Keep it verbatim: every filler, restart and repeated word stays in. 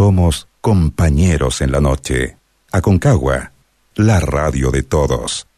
somos compañeros en la noche. Aconcagua, la radio de todos.